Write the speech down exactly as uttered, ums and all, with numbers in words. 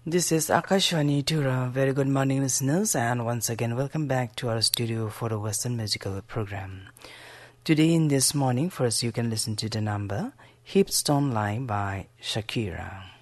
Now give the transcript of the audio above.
This is Akashwani Tura. Very good morning, listeners, and once again, welcome back to our studio for the Western Musical Program. Today, in this morning, first you can listen to the number Hips Don't Lie by Shakira.